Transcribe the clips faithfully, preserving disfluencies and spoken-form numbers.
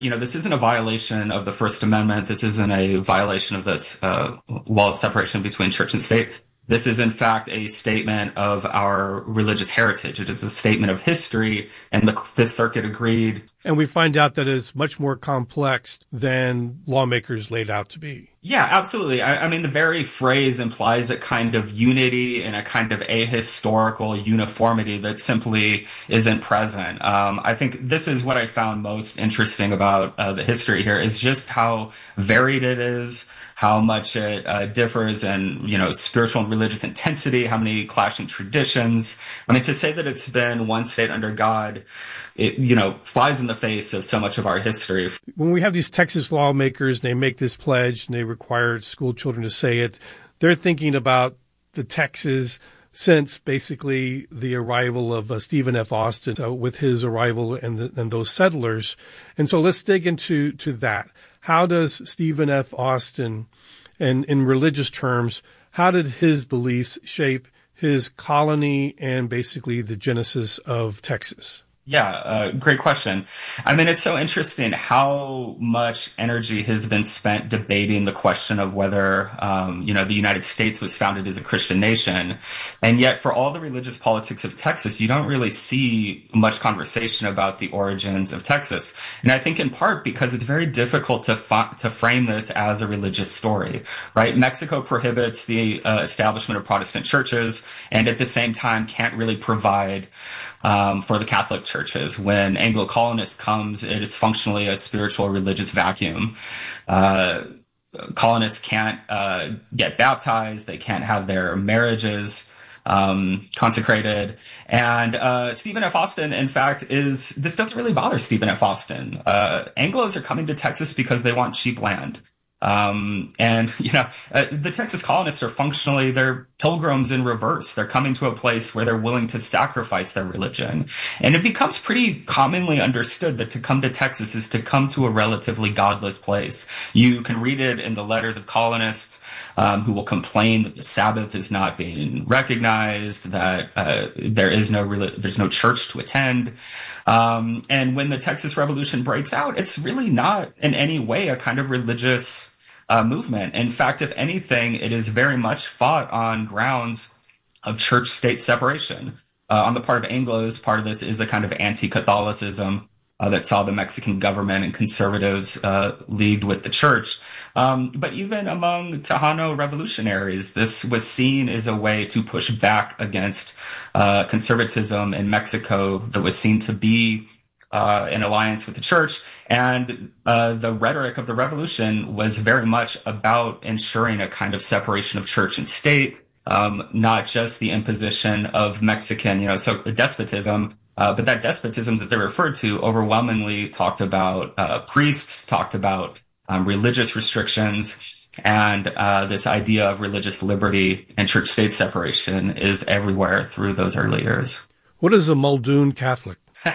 You know, this isn't a violation of the First Amendment. This isn't a violation of this uh, wall of separation between church and state. This is, in fact, a statement of our religious heritage. It is a statement of history, and the Fifth Circuit agreed. And we find out that it's much more complex than lawmakers laid out to be. Yeah, absolutely. I, I mean, the very phrase implies a kind of unity and a kind of ahistorical uniformity that simply isn't present. Um, I think this is what I found most interesting about uh, the history here is just how varied it is, how much it uh, differs in, you know, spiritual and religious intensity, how many clashing traditions. I mean, to say that it's been one state under God, it, you know, flies in the face of so much of our history. When we have these Texas lawmakers and they make this pledge and they require school children to say it, they're thinking about the Texas since basically the arrival of uh, Stephen F. Austin uh, with his arrival and, the, and those settlers. And so let's dig into to that. How does Stephen F. Austin, and in religious terms, how did his beliefs shape his colony and basically the genesis of Texas? Yeah, uh, great question. I mean, it's so interesting how much energy has been spent debating the question of whether, um, you know, the United States was founded as a Christian nation. And yet for all the religious politics of Texas, you don't really see much conversation about the origins of Texas. And I think in part because it's very difficult to fa- to frame this as a religious story, right? Mexico prohibits the uh, establishment of Protestant churches and at the same time can't really provide Um, for the Catholic churches. When Anglo-colonist comes, it is functionally a spiritual religious vacuum. Uh, colonists can't uh, get baptized. They can't have their marriages um, consecrated. And uh, Stephen F. Austin, in fact, is this doesn't really bother Stephen F. Austin. Uh, Anglos are coming to Texas because they want cheap land. Um, and, you know, uh, the Texas colonists are functionally, they're pilgrims in reverse. They're coming to a place where they're willing to sacrifice their religion. And it becomes pretty commonly understood that to come to Texas is to come to a relatively godless place. You can read it in the letters of colonists, um, who will complain that the Sabbath is not being recognized, that, uh, there is no, there's no church to attend. Um, and when the Texas Revolution breaks out, it's really not in any way a kind of religious Uh, movement. In fact, if anything, it is very much fought on grounds of church-state separation. Uh, on the part of Anglos, part of this is a kind of anti-Catholicism uh, that saw the Mexican government and conservatives uh, leagued with the church. Um, but even among Tejano revolutionaries, this was seen as a way to push back against uh, conservatism in Mexico that was seen to be Uh, in alliance with the church. And uh, the rhetoric of the revolution was very much about ensuring a kind of separation of church and state, um, not just the imposition of Mexican, you know, so despotism, uh, but that despotism that they referred to overwhelmingly talked about uh, priests, talked about um, religious restrictions, and uh, this idea of religious liberty and church-state separation is everywhere through those early years. What is a Muldoon Catholic?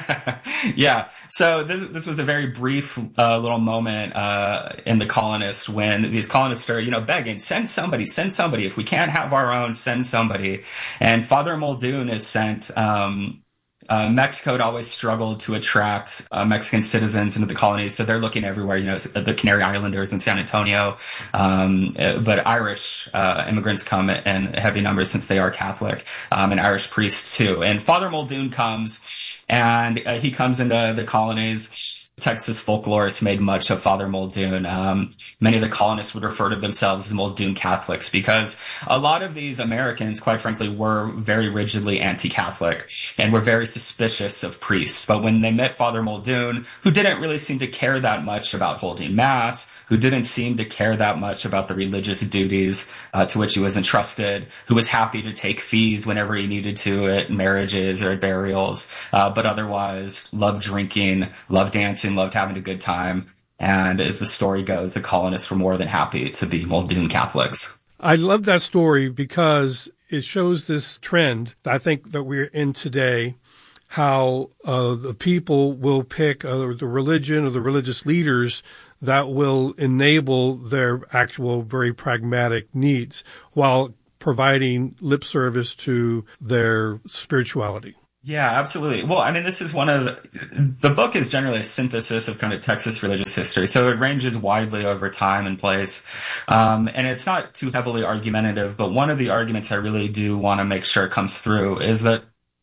Yeah. So this, this was a very brief uh, little moment uh, in the colonists when these colonists are, you know, begging, send somebody, send somebody. If we can't have our own, send somebody. And Father Muldoon is sent. Um, uh, Mexico had always struggled to attract uh, Mexican citizens into the colonies, so they're looking everywhere. You know, the Canary Islanders in San Antonio, um, but Irish uh, immigrants come in heavy numbers since they are Catholic, um, and Irish priests too. And Father Muldoon comes. And uh, he comes into the colonies. Texas folklorists made much of Father Muldoon. Um, many of the colonists would refer to themselves as Muldoon Catholics because a lot of these Americans, quite frankly, were very rigidly anti-Catholic and were very suspicious of priests. But when they met Father Muldoon, who didn't really seem to care that much about holding Mass, who didn't seem to care that much about the religious duties uh, to which he was entrusted, who was happy to take fees whenever he needed to at marriages or at burials, uh, but otherwise loved drinking, loved dancing, loved having a good time. And as the story goes, the colonists were more than happy to be Muldoon Catholics. I love that story because it shows this trend I think that we're in today, how uh, the people will pick uh, the religion or the religious leaders that will enable their actual very pragmatic needs while providing lip service to their spirituality. Yeah, absolutely. Well, I mean, this is one of the, the book is generally a synthesis of kind of Texas religious history. So it ranges widely over time and place. Um, and it's not too heavily argumentative, but one of the arguments I really do want to make sure comes through is that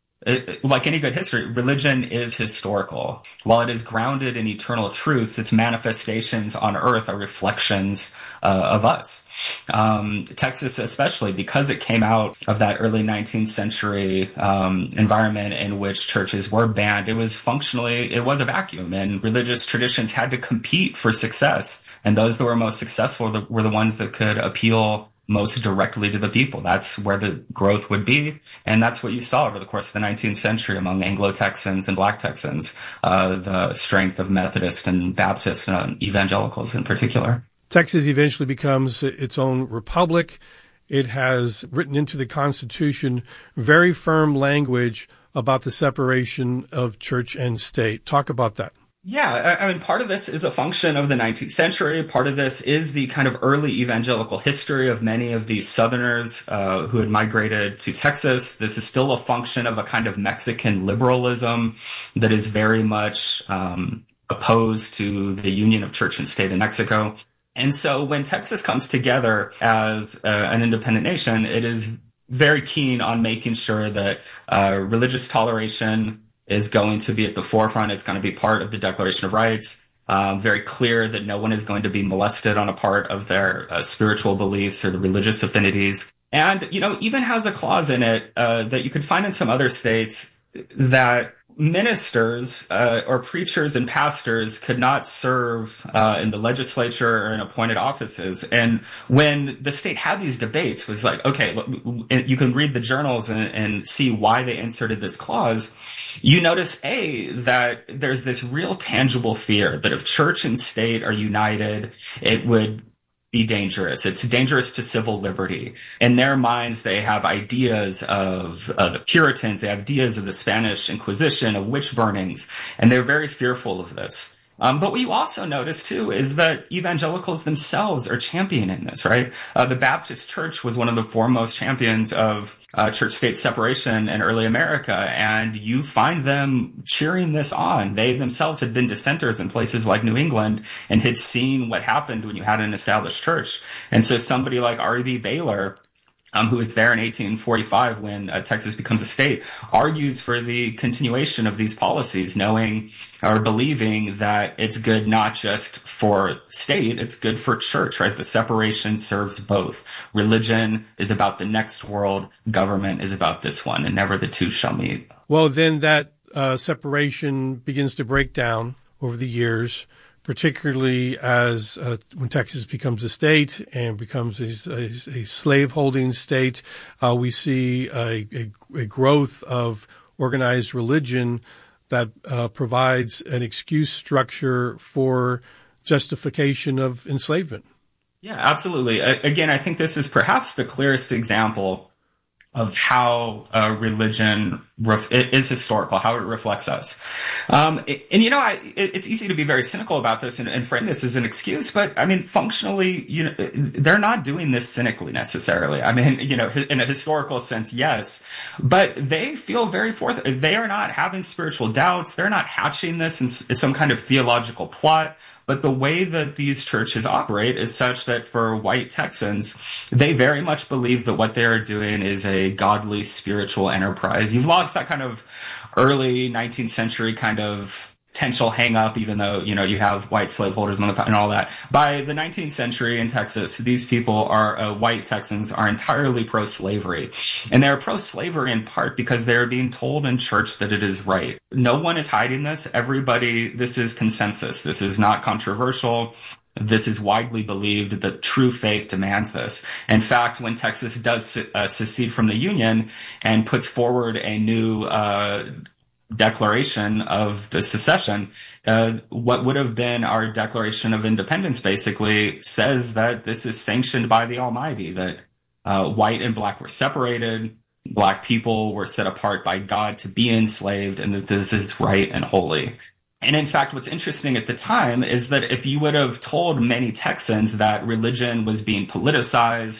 it, like any good history, religion is historical. While it is grounded in eternal truths, its manifestations on earth are reflections uh, of us. Um, Texas, especially because it came out of that early nineteenth century um, environment in which churches were banned, it was functionally, it was a vacuum, and religious traditions had to compete for success. And those that were most successful were the ones that could appeal most directly to the people. That's where the growth would be. And that's what you saw over the course of the nineteenth century among Anglo-Texans and Black Texans, uh, the strength of Methodist and Baptist uh, evangelicals in particular. Texas eventually becomes its own republic. It has written into the Constitution very firm language about the separation of church and state. Talk about that. Yeah, I mean, part of this is a function of the nineteenth century. Part of this is the kind of early evangelical history of many of these Southerners uh, who had migrated to Texas. This is still a function of a kind of Mexican liberalism that is very much um, opposed to the union of church and state in Mexico. And so when Texas comes together as uh, an independent nation, it is very keen on making sure that uh, religious toleration is going to be at the forefront. It's going to be part of the Declaration of Rights. Um, very clear that no one is going to be molested on a part of their uh, spiritual beliefs or the religious affinities. And, you know, even has a clause in it uh, that you could find in some other states that ministers uh, or preachers and pastors could not serve uh, in the legislature or in appointed offices. And when the state had these debates, was like, okay, look, you can read the journals and, and see why they inserted this clause. You notice, A, that there's this real tangible fear that if church and state are united, it would be dangerous. It's dangerous to civil liberty. In their minds, they have ideas of uh, the Puritans, they have ideas of the Spanish Inquisition, of witch burnings, and they're very fearful of this. Um, but what you also notice, too, is that evangelicals themselves are championing this, right? Uh, the Baptist Church was one of the foremost champions of uh, church-state separation in early America, and you find them cheering this on. They themselves had been dissenters in places like New England and had seen what happened when you had an established church. And so somebody like R E B Baylor, Um, who was there in eighteen forty-five when uh, Texas becomes a state, argues for the continuation of these policies, knowing or believing that it's good not just for state, it's good for church, right? The separation serves both. Religion is about the next world, government is about this one, and never the two shall meet. Well, then that uh, separation begins to break down over the years, particularly as uh, when Texas becomes a state and becomes a, a, a slave-holding state, uh, we see a, a, a growth of organized religion that uh, provides an excuse structure for justification of enslavement. Yeah, absolutely. Uh, again, I think this is perhaps the clearest example of how uh, religion ref- is historical, how it reflects us. Um, and, you know, I, it, it's easy to be very cynical about this and, and frame this as an excuse, but I mean, functionally, you know, they're not doing this cynically necessarily. I mean, you know, in a historical sense, yes, but they feel very forth. They are not having spiritual doubts. They're not hatching this in some kind of theological plot. But the way that these churches operate is such that for white Texans, they very much believe that what they are doing is a godly spiritual enterprise. You've lost that kind of early nineteenth century kind of potential hang up, even though, you know, you have white slaveholders and all that. By the nineteenth century in Texas, these people are, uh, white Texans are entirely pro-slavery. And they're pro-slavery in part because they're being told in church that it is right. No one is hiding this. Everybody, this is consensus. This is not controversial. This is widely believed that true faith demands this. In fact, when Texas does uh, secede from the Union and puts forward a new uh declaration of the secession, uh, what would have been our Declaration of Independence basically says that this is sanctioned by the Almighty, that uh, white and black were separated, black people were set apart by God to be enslaved, and that this is right and holy. And in fact, what's interesting at the time is that if you would have told many Texans that religion was being politicized,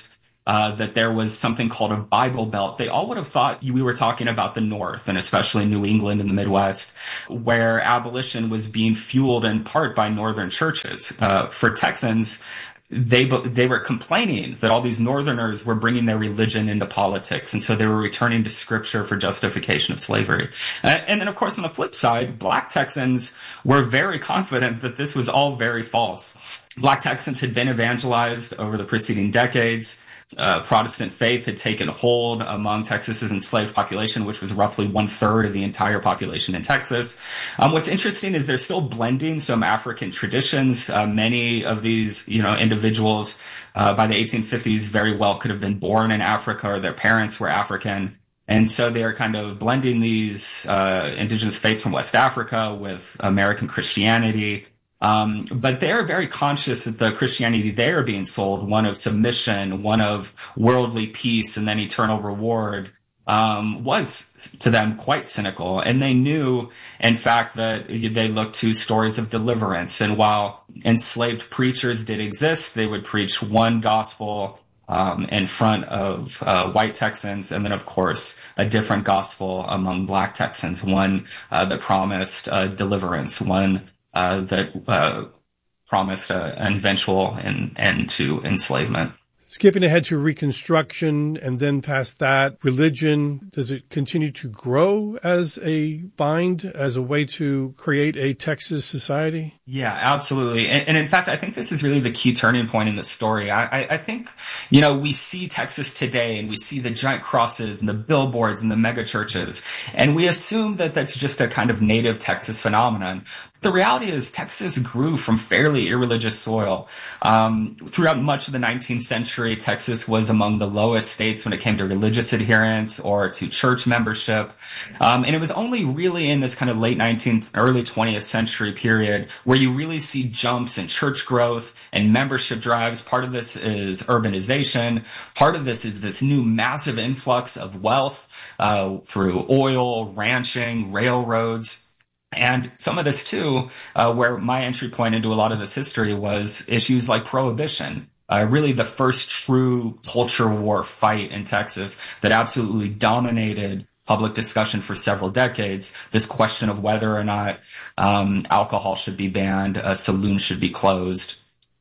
uh, that there was something called a Bible Belt, they all would have thought we were talking about the North, and especially New England and the Midwest, where abolition was being fueled in part by Northern churches. Uh, for Texans, they they were complaining that all these Northerners were bringing their religion into politics, and so they were returning to Scripture for justification of slavery. Uh, and then, of course, on the flip side, Black Texans were very confident that this was all very false. Black Texans had been evangelized over the preceding decades. Uh, Protestant faith had taken hold among Texas's enslaved population, which was roughly one third of the entire population in Texas. Um, what's interesting is they're still blending some African traditions. Uh, many of these, you know, individuals uh, by the eighteen fifties very well could have been born in Africa, or their parents were African. And so they are kind of blending these uh, indigenous faiths from West Africa with American Christianity. Um, but they're very conscious that the Christianity they are being sold, one of submission, one of worldly peace, and then eternal reward, um, was to them quite cynical. And they knew, in fact, that they looked to stories of deliverance. And while enslaved preachers did exist, they would preach one gospel um, in front of uh, white Texans, and then, of course, a different gospel among Black Texans, one uh, that promised uh, deliverance, one Uh, that uh, promised uh, an eventual end, end to enslavement. Skipping ahead to Reconstruction and then past that, religion, does it continue to grow as a bind, as a way to create a Texas society? Yeah, absolutely. And, and in fact, I think this is really the key turning point in the story. I, I, I think, you know, we see Texas today and we see the giant crosses and the billboards and the mega churches, and we assume that that's just a kind of native Texas phenomenon. The reality is Texas grew from fairly irreligious soil. Um, throughout much of the nineteenth century, Texas was among the lowest states when it came to religious adherence or to church membership. Um, and it was only really in this kind of late nineteenth, early twentieth century period where you really see jumps in church growth and membership drives. Part of this is urbanization. Part of this is this new massive influx of wealth uh, through oil, ranching, railroads. And some of this, too, uh, where my entry point into a lot of this history was issues like prohibition. Uh, really the first true culture war fight in Texas that absolutely dominated public discussion for several decades. This question of whether or not um, alcohol should be banned, uh, saloons should be closed.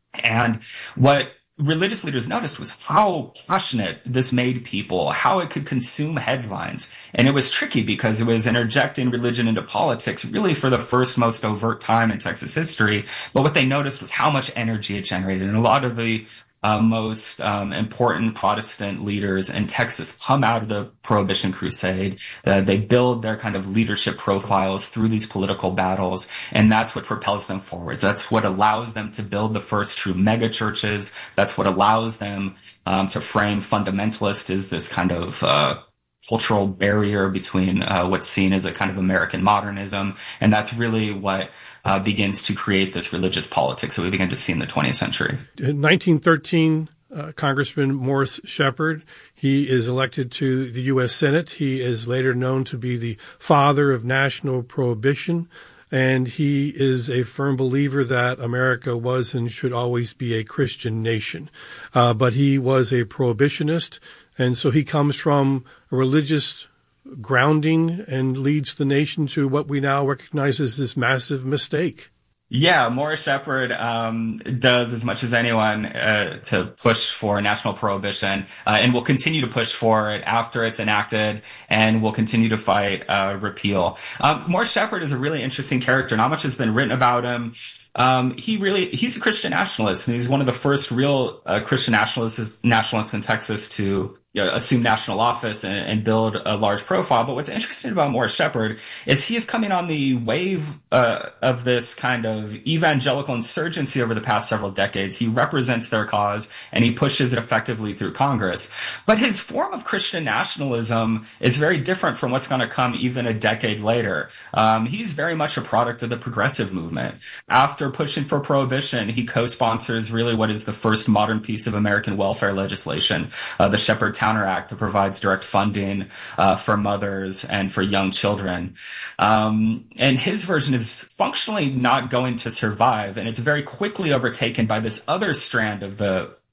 And what religious leaders noticed was how passionate this made people, how it could consume headlines. And it was tricky because it was interjecting religion into politics really for the first most overt time in Texas history. But what they noticed was how much energy it generated. And a lot of the uh, most um, important Protestant leaders in Texas come out of the Prohibition Crusade. Uh, they build their kind of leadership profiles through these political battles, and that's what propels them forwards. That's what allows them to build the first true mega churches. That's what allows them um, to frame fundamentalist as this kind of uh, cultural barrier between uh, what's seen as a kind of American modernism, and that's really what uh, begins to create this religious politics that we begin to see in the twentieth century. In nineteen thirteen, uh, Congressman Morris Shepherd, he is elected to the U S Senate. He is later known to be the father of national prohibition, and he is a firm believer that America was and should always be a Christian nation. Uh, but he was a prohibitionist, and so he comes from a religious grounding and leads the nation to what we now recognize as this massive mistake. Yeah, Morris Shepherd um, does as much as anyone uh, to push for national prohibition, uh, and will continue to push for it after it's enacted, and will continue to fight uh, repeal. Um, Morris Shepherd is a really interesting character. Not much has been written about him. Um, he really, he's a Christian nationalist, and he's one of the first real uh, Christian nationalists, nationalists in Texas to you know, assume national office and, and build a large profile. But what's interesting about Morris Shepherd is he is coming on the wave uh, of this kind of evangelical insurgency over the past several decades. He represents their cause, and he pushes it effectively through Congress. But his form of Christian nationalism is very different from what's going to come even a decade later. Um, he's very much a product of the progressive movement. After pushing for prohibition, he co-sponsors really what is the first modern piece of American welfare legislation, uh, the Shepherd Towner Act, that provides direct funding uh, for mothers and for young children. Um, and his version is functionally not going to survive, and it's very quickly overtaken by this other strand of the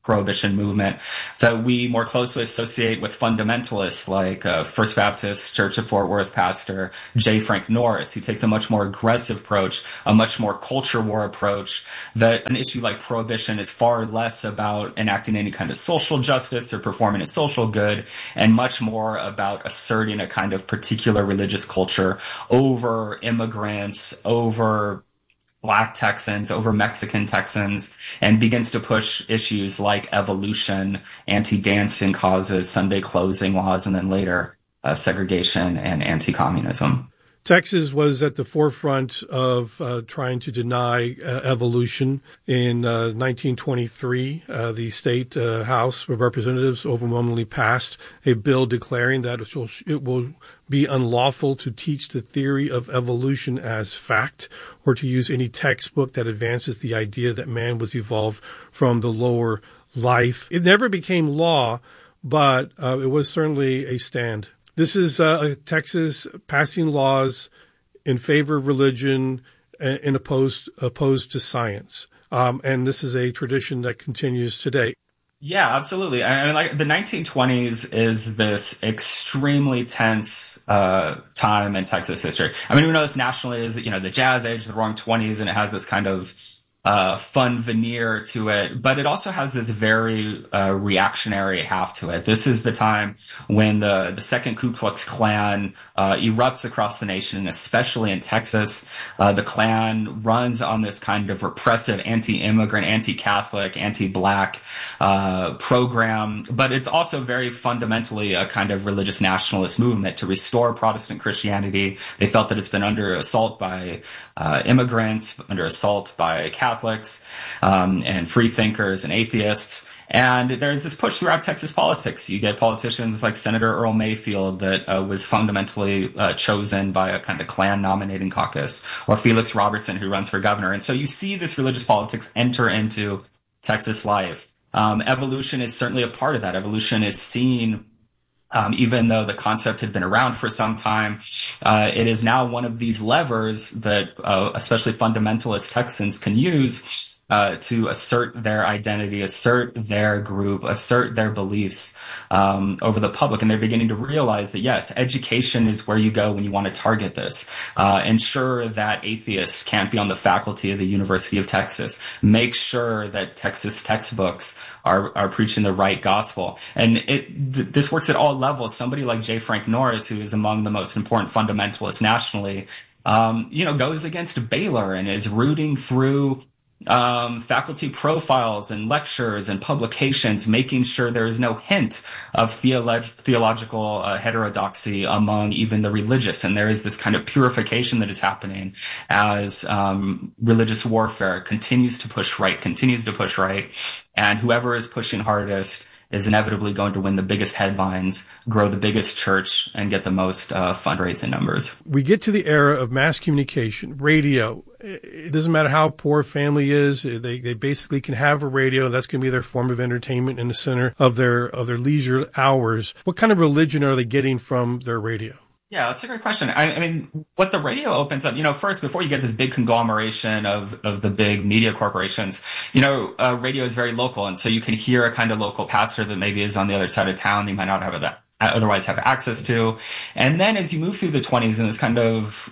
prohibition movement that we more closely associate with fundamentalists like uh, First Baptist Church of Fort Worth pastor J. Frank Norris, who takes a much more aggressive approach, a much more culture war approach, that an issue like prohibition is far less about enacting any kind of social justice or performing a social good, and much more about asserting a kind of particular religious culture over immigrants, over Black Texans, over Mexican Texans, and begins to push issues like evolution, anti-dancing causes, Sunday closing laws, and then later uh, segregation and anti-communism. Texas was at the forefront of uh, trying to deny uh, evolution. In uh, nineteen twenty-three, uh, the state uh, House of Representatives overwhelmingly passed a bill declaring that it will, it will be unlawful to teach the theory of evolution as fact, or to use any textbook that advances the idea that man was evolved from the lower life. It never became law, but uh, it was certainly a stand. This is uh, Texas passing laws in favor of religion and opposed opposed to science, um, and this is a tradition that continues today. Yeah, absolutely. I mean, like the nineteen twenties is this extremely tense uh, time in Texas history. I mean, we know this nationally is, you know, the Jazz Age, the Roaring Twenties, and it has this kind of uh, fun veneer to it, but it also has this very uh, reactionary half to it. This is the time when the, the second Ku Klux Klan uh, erupts across the nation, especially in Texas. Uh, the Klan runs on this kind of repressive anti-immigrant, anti-Catholic, anti-Black uh, program, but it's also very fundamentally a kind of religious nationalist movement to restore Protestant Christianity. They felt that it's been under assault by uh, immigrants, under assault by Catholics, Catholics, um, and free thinkers and atheists. And there's this push throughout Texas politics. You get politicians like Senator Earl Mayfield that uh, was fundamentally uh, chosen by a kind of Klan nominating caucus, or Felix Robertson, who runs for governor. And so you see this religious politics enter into Texas life. Um, evolution is certainly a part of that. Evolution is seen Um, even though the concept had been around for some time, uh, it is now one of these levers that uh, especially fundamentalist Texans can use uh, to assert their identity, assert their group, assert their beliefs um, over the public. And they're beginning to realize that, yes, education is where you go when you want to target this. Uh, ensure that atheists can't be on the faculty of the University of Texas. Make sure that Texas textbooks are, are preaching the right gospel. And it th- this works at all levels. Somebody like J. Frank Norris, who is among the most important fundamentalists nationally, um, you know, goes against Baylor and is rooting through um, faculty profiles and lectures and publications, making sure there is no hint of theolo- theological uh, heterodoxy among even the religious. And there is this kind of purification that is happening as um, religious warfare continues to push right, continues to push right. And whoever is pushing hardest is inevitably going to win the biggest headlines, grow the biggest church, and get the most uh, fundraising numbers. We get to the era of mass communication, radio. It doesn't matter how poor a family is; they they basically can have a radio. That's going to be their form of entertainment in the center of their of their leisure hours. What kind of religion are they getting from their radio? Yeah, that's a great question. I, I mean, what the radio opens up, you know, first, before you get this big conglomeration of, of the big media corporations, you know, uh, radio is very local. And so you can hear a kind of local pastor that maybe is on the other side of town that you might not have that otherwise have access to. And then as you move through the twenties and this kind of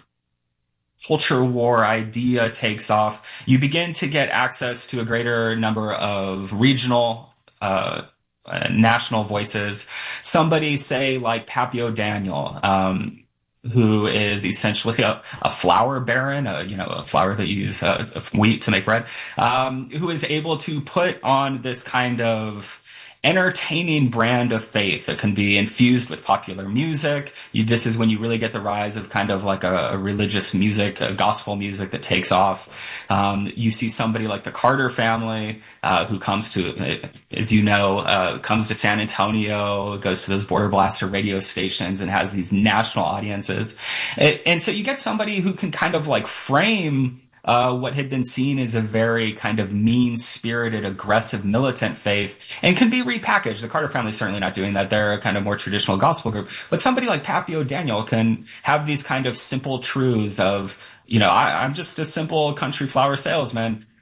culture war idea takes off, you begin to get access to a greater number of regional, uh, Uh, national voices. Somebody, say, like Papio Daniel, um, who is essentially a, a flour baron, a, you know, a flour that you use uh, wheat to make bread, um, who is able to put on this kind of entertaining brand of faith that can be infused with popular music. You, this is when you really get the rise of kind of like a, a religious music, a gospel music that takes off. Um, you see somebody like the Carter family, uh, who comes to, as you know, uh, comes to San Antonio, goes to those border blaster radio stations and has these national audiences. And, and so you get somebody who can kind of like frame Uh, what had been seen as a very kind of mean-spirited, aggressive, militant faith, and can be repackaged. The Carter family is certainly not doing that. They're a kind of more traditional gospel group. But somebody like Papio Daniel can have these kind of simple truths of, you know, I, I'm just a simple country flour salesman.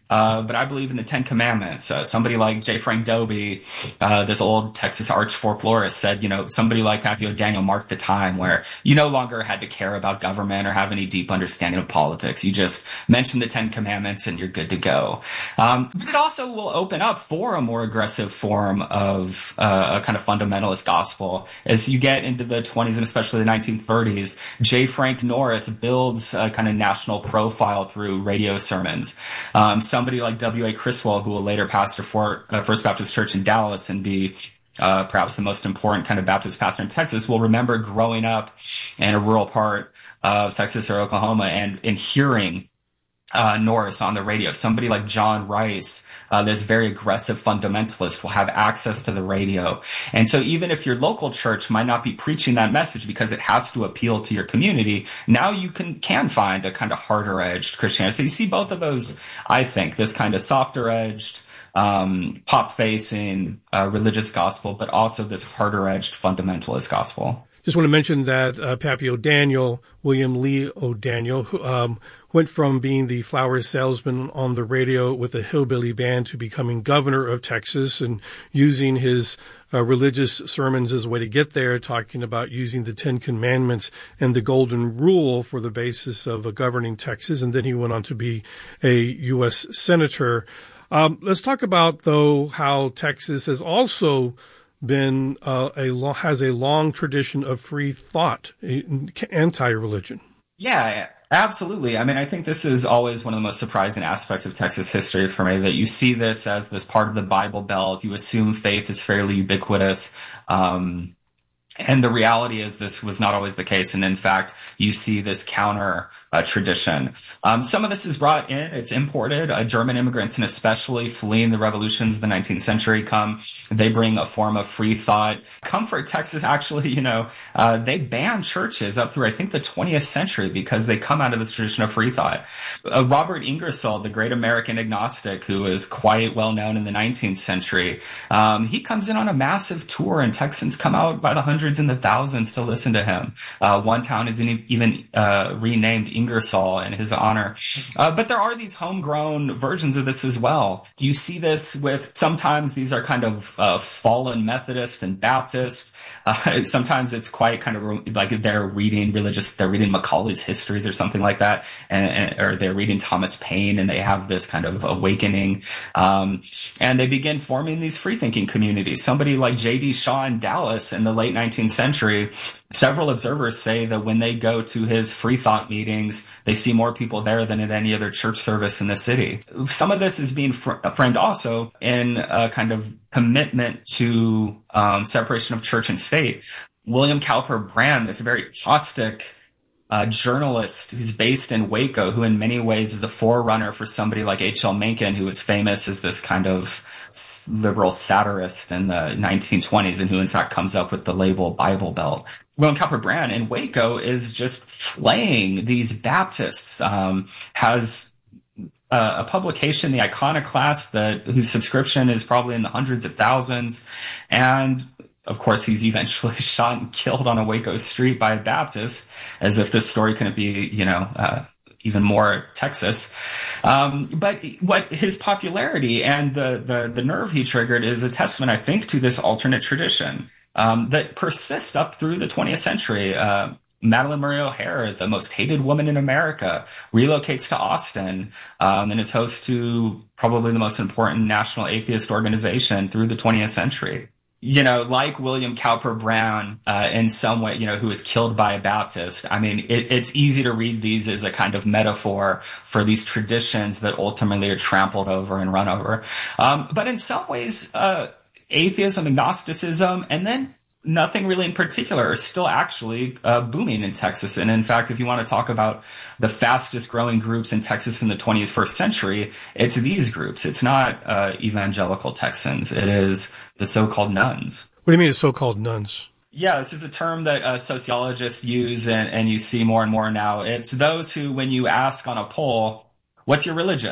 Uh, but I believe in the Ten Commandments. Uh, somebody like J. Frank Dobie, uh, this old Texas arch folklorist, said, you know, somebody like Papio Daniel marked the time where you no longer had to care about government or have any deep understanding of politics. You just mention the Ten Commandments and you're good to go. Um, but it also will open up for a more aggressive form of uh, a kind of fundamentalist gospel. As you get into the twenties and especially the nineteen thirties, J. Frank Norris builds a kind of national profile through radio sermons. Um, somebody like W A. Criswell, who will later pastor for uh, First Baptist Church in Dallas and be uh, perhaps the most important kind of Baptist pastor in Texas, will remember growing up in a rural part of Texas or Oklahoma and, and hearing uh, Norris on the radio. Somebody like John Rice, uh, this very aggressive fundamentalist, will have access to the radio. And so even if your local church might not be preaching that message because it has to appeal to your community, now you can, can find a kind of harder edged Christianity. So you see both of those, I think, this kind of softer edged, um, pop facing, uh, religious gospel, but also this harder edged fundamentalist gospel. Just want to mention that uh, Pappy O'Daniel, William Lee O'Daniel, who um, went from being the flower salesman on the radio with a hillbilly band to becoming governor of Texas and using his uh, religious sermons as a way to get there, talking about using the Ten Commandments and the Golden Rule for the basis of uh, governing Texas. And then he went on to be a U S senator. Um, let's talk about, though, how Texas has also been uh, a lo- has a long tradition of free thought, anti-religion. Yeah, absolutely. I mean, I think this is always one of the most surprising aspects of Texas history for me, that you see this as this part of the Bible Belt. You assume faith is fairly ubiquitous. Um, and the reality is this was not always the case. And in fact, you see this counter uh, tradition. Um, some of this is brought in. It's imported. Uh, German immigrants, and especially fleeing the revolutions of the nineteenth century, come. They bring a form of free thought. Comfort, Texas, actually, you know, uh, they banned churches up through, I think, the twentieth century because they come out of this tradition of free thought. Uh, Robert Ingersoll, the great American agnostic who was quite well known in the nineteenth century, um, he comes in on a massive tour, and Texans come out by the hundreds and the thousands to listen to him. Uh, one town is even uh, renamed Ingersoll in his honor. Uh, but there are these homegrown versions of this as well. You see this with, sometimes these are kind of uh, fallen Methodist and Baptist. Uh, sometimes it's quite kind of like they're reading religious, they're reading Macaulay's Histories or something like that, and, and, or they're reading Thomas Paine, and they have this kind of awakening. Um, and they begin forming these free-thinking communities. Somebody like J D Shaw in Dallas in the late nineteenth century, several observers say that when they go to his free thought meetings, they see more people there than at any other church service in the city. Some of this is being fr- framed also in a kind of commitment to um, separation of church and state. William Cowper Brand, this very caustic uh, journalist who's based in Waco, who in many ways is a forerunner for somebody like H L Mencken, who was famous as this kind of liberal satirist in the nineteen twenties, and who in fact comes up with the label Bible Belt. William Cowper Brand in Waco is just flaying these Baptists, um, has uh, a publication, The Iconoclast, that whose subscription is probably in the hundreds of thousands. And of course, he's eventually shot and killed on a Waco street by a Baptist, as if this story couldn't be, you know, uh, even more Texas. Um, but what his popularity and the, the, the nerve he triggered is a testament, I think, to this alternate tradition um, that persists up through the twentieth century. Uh, Madeline Murray O'Hare, the most hated woman in America, relocates to Austin um, and is host to probably the most important national atheist organization through the twentieth century. You know, like William Cowper Brown, uh, in some way, you know, who was killed by a Baptist. I mean, it, it's easy to read these as a kind of metaphor for these traditions that ultimately are trampled over and run over. Um, but in some ways, uh, atheism, agnosticism, and then nothing really in particular are still actually uh, booming in Texas. And in fact, if you want to talk about the fastest growing groups in Texas in the twenty-first century, it's these groups. It's not uh, evangelical Texans. It is the so-called nuns. What do you mean the so-called nuns? Yeah, this is a term that uh, sociologists use, and, and you see more and more now. It's those who, when you ask on a poll, what's your religion?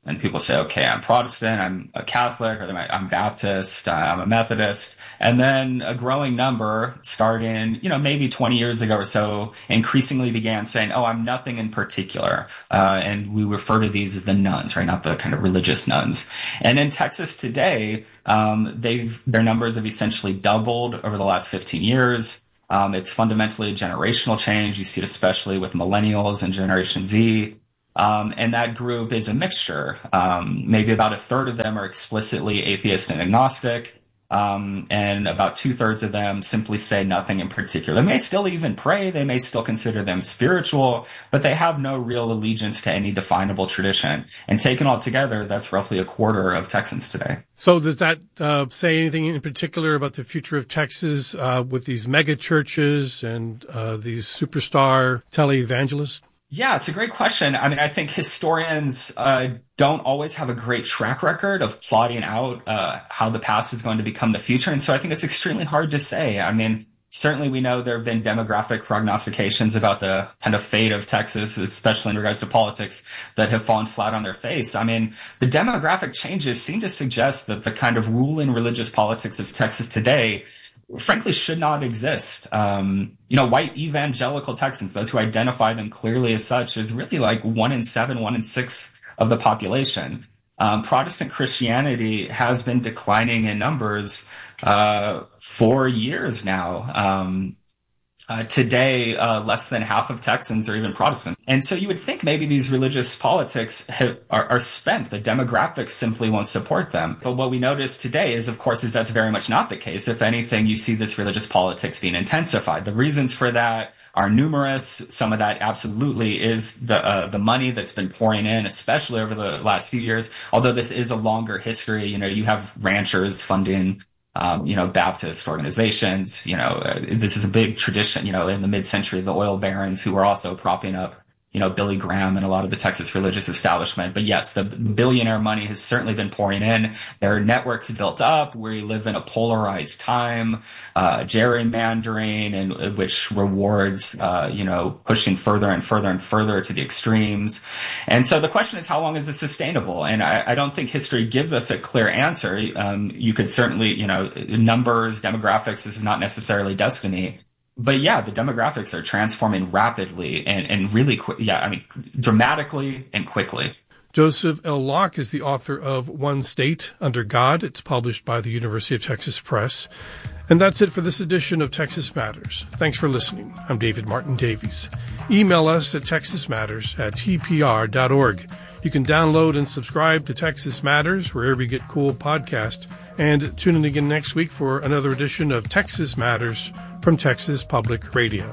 And people say, okay, I'm Protestant, I'm a Catholic, or I'm Baptist, I'm a Methodist. And then a growing number, starting, you know, maybe twenty years ago or so, increasingly began saying, oh, I'm nothing in particular. Uh, and we refer to these as the nuns, right? Not the kind of religious nuns. And in Texas today, um, they've, their numbers have essentially doubled over the last fifteen years. Um, it's fundamentally a generational change. You see it especially with millennials and Generation Z. Um, and that group is a mixture. Um, maybe about a third of them are explicitly atheist and agnostic. Um, and about two thirds of them simply say nothing in particular. They may still even pray. They may still consider them spiritual, but they have no real allegiance to any definable tradition. And taken all together, that's roughly a quarter of Texans today. So does that uh, say anything in particular about the future of Texas uh, with these mega churches and uh, these superstar televangelists? Yeah, it's a great question. I mean, I think historians uh, don't always have a great track record of plotting out uh, how the past is going to become the future. And so I think it's extremely hard to say. I mean, certainly we know there have been demographic prognostications about the kind of fate of Texas, especially in regards to politics, that have fallen flat on their face. I mean, the demographic changes seem to suggest that the kind of ruling religious politics of Texas today frankly should not exist. Um, you know, white evangelical Texans, those who identify them clearly as such, is really like one in seven, one in six of the population. Um, Protestant Christianity has been declining in numbers uh, for years now. Um, Uh, today, uh, less than half of Texans are even Protestant. And so you would think maybe these religious politics have, are, are spent. The demographics simply won't support them. But what we notice today is, of course, is that's very much not the case. If anything, you see this religious politics being intensified. The reasons for that are numerous. Some of that absolutely is the uh, the money that's been pouring in, especially over the last few years. Although this is a longer history, you know, you have ranchers funding Um, you know, Baptist organizations, you know, uh, this is a big tradition, you know, in the mid-century, the oil barons who were also propping up, you know, Billy Graham and a lot of the Texas religious establishment. But yes, the billionaire money has certainly been pouring in. There are networks built up where you live in a polarized time, uh, gerrymandering, and which rewards, uh, you know, pushing further and further and further to the extremes. And so the question is, how long is this sustainable? And I, I don't think history gives us a clear answer. Um, you could certainly, you know, numbers, demographics, this is not necessarily destiny. But yeah, the demographics are transforming rapidly and, and really quick. Yeah, I mean, dramatically and quickly. Joseph L. Locke is the author of One State Under God. It's published by the University of Texas Press. And that's it for this edition of Texas Matters. Thanks for listening. I'm David Martin Davies. Email us at texas matters at t p r dot org. You can download and subscribe to Texas Matters wherever you get cool podcasts. And tune in again next week for another edition of Texas Matters from Texas Public Radio.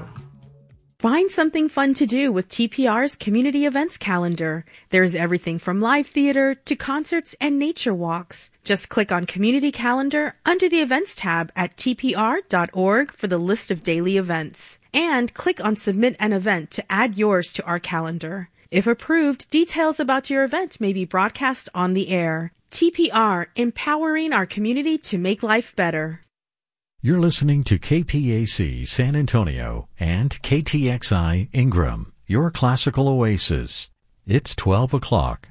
Find something fun to do with T P R's community events calendar. There's everything from live theater to concerts and nature walks. Just click on Community Calendar under the Events tab at t p r dot org for the list of daily events. And click on Submit an Event to add yours to our calendar. If approved, details about your event may be broadcast on the air. T P R, empowering our community to make life better. You're listening to K P A C San Antonio and K T X I Ingram, your classical oasis. It's twelve o'clock.